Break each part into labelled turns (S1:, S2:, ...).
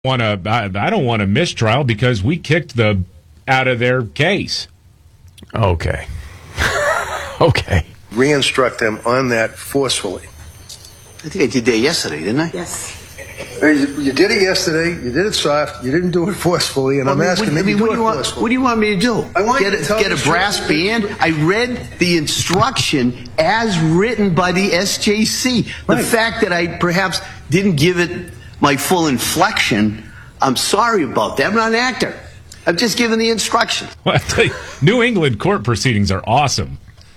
S1: I don't want a mistrial because we kicked the out of their case.
S2: Okay. Okay.
S3: Re-instruct them on that forcefully.
S4: I think I did that yesterday, didn't I?
S5: Yes.
S3: You did it yesterday. You did it soft. You didn't do it forcefully, and I'm asking that you do it forcefully.
S4: What do you want me to do?
S3: I want you to tell
S4: get
S3: the
S4: a brass
S3: truth.
S4: band. I read the instruction as written by the SJC. The
S3: Right.
S4: fact that I perhaps didn't give it my full inflection, I'm sorry about that. I'm not an actor. I'm just giving the instruction.
S1: Well, I tell you, New England court proceedings are awesome.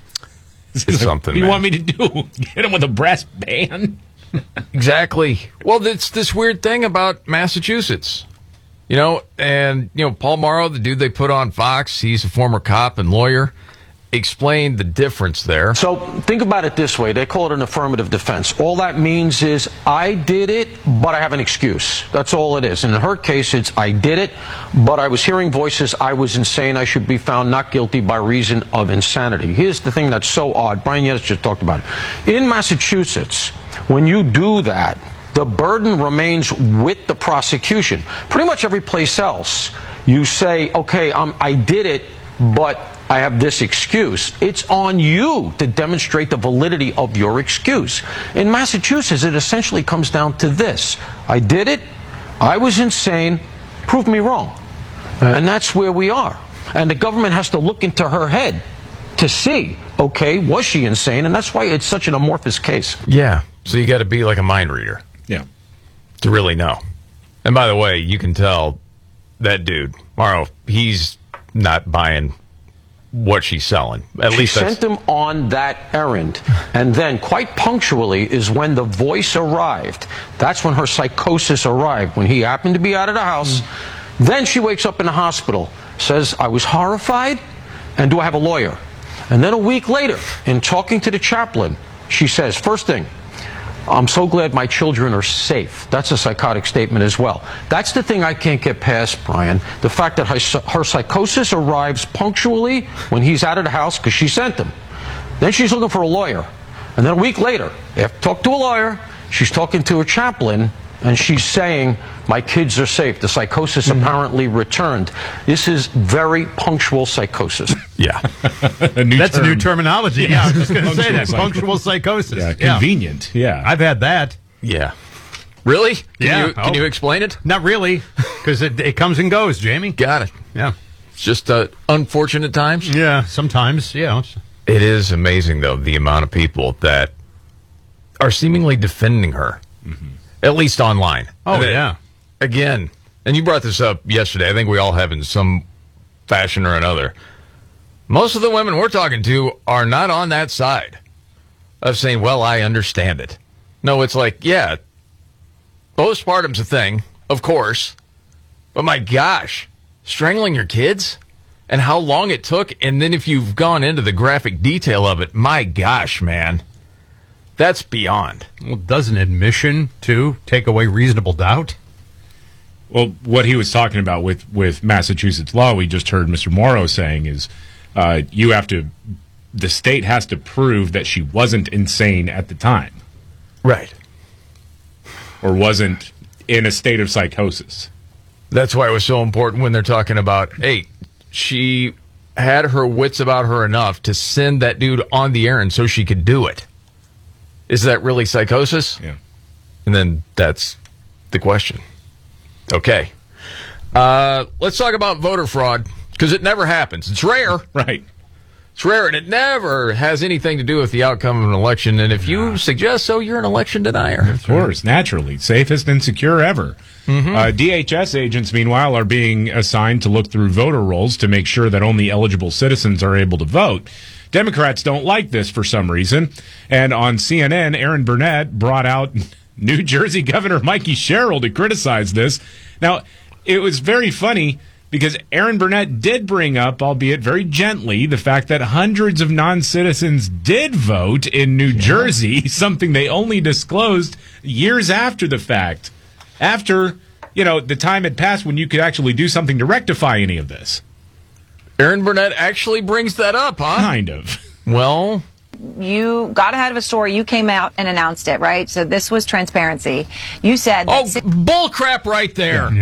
S2: It's something,
S1: What do you
S2: man.
S1: want me to do? Hit him with a brass band?
S2: Exactly. Well, it's this weird thing about Massachusetts. You know, and, Paul Morrow, the dude they put on Fox, he's a former cop and lawyer, explained the difference there.
S6: So think about it this way. They call it an affirmative defense. All that means is I did it, but I have an excuse. That's all it is. And in her case, it's I did it, but I was hearing voices. I was insane. I should be found not guilty by reason of insanity. Here's the thing that's so odd. Brian Yedis just talked about it. In Massachusetts, when you do that, the burden remains with the prosecution. Pretty much every place else, you say, okay, I did it, but I have this excuse. It's on you to demonstrate the validity of your excuse. In Massachusetts, it essentially comes down to this. I did it. I was insane. Prove me wrong. And that's where we are. And the government has to look into her head to see, okay, was she insane? And that's why it's such an amorphous case.
S2: Yeah. So you got to be like a mind reader.
S1: Yeah.
S2: To really know. And by the way, you can tell that dude, Morrow, he's not buying what she's selling. At least
S6: she sent him on that errand, and then quite punctually is when the voice arrived. That's when her psychosis arrived, when he happened to be out of the house. Then she wakes up in the hospital, says, I was horrified, and do I have a lawyer? And then a week later, in talking to the chaplain, she says, first thing, I'm so glad my children are safe. That's a psychotic statement as well. That's the thing I can't get past, Brian. The fact that her psychosis arrives punctually when he's out of the house because she sent him. Then she's looking for a lawyer. And then a week later, after talked to a lawyer, she's talking to a chaplain, and she's saying, my kids are safe. The psychosis apparently returned. This is very punctual psychosis.
S2: Yeah.
S7: That's a new terminology. Yeah, I was just going to say that.
S1: Punctual
S7: Punctual psychosis.
S1: Yeah, convenient. Yeah.
S7: I've had that.
S2: Yeah. Really? Can you
S7: Oh.
S2: explain it?
S7: Not really, because it comes and goes, Jamie.
S2: Got it.
S7: Yeah.
S2: It's just unfortunate times.
S7: Yeah, sometimes, yeah.
S2: It is amazing, though, the amount of people that are seemingly defending her, at least online.
S7: Oh,
S2: I mean,
S7: yeah.
S2: Again, and you brought this up yesterday. I think we all have in some fashion or another. Most of the women we're talking to are not on that side of saying, well, I understand it. No, it's like, yeah, postpartum's a thing, of course. But my gosh, strangling your kids and how long it took. And then if you've gone into the graphic detail of it, my gosh, man, that's beyond.
S7: Well, does an admission, too, take away reasonable doubt?
S1: Well, what he was talking about with Massachusetts law, we just heard Mr. Morrow saying is the state has to prove that she wasn't insane at the time.
S2: Right.
S1: Or wasn't in a state of psychosis.
S2: That's why it was so important when they're talking about, hey, she had her wits about her enough to send that dude on the errand so she could do it. Is that really psychosis?
S1: Yeah.
S2: And then that's the question. Okay. Let's talk about voter fraud, because it never happens. It's rare.
S1: Right.
S2: It's rare, and it never has anything to do with the outcome of an election. And if you suggest so, you're an election denier.
S1: Of course, naturally. Safest and secure ever. DHS agents, meanwhile, are being assigned to look through voter rolls to make sure that only eligible citizens are able to vote. Democrats don't like this for some reason. And on CNN, Aaron Burnett brought out New Jersey Governor Mikey Sherrill to criticize this. Now, it was very funny because Aaron Burnett did bring up, albeit very gently, the fact that hundreds of non-citizens did vote in New Jersey, something they only disclosed years after the fact, after, the time had passed when you could actually do something to rectify any of this.
S2: Aaron Burnett actually brings that up, huh?
S1: Kind of.
S2: Well,
S5: you got ahead of a story. You came out and announced it, right? So this was transparency. You said that
S2: bull crap right there.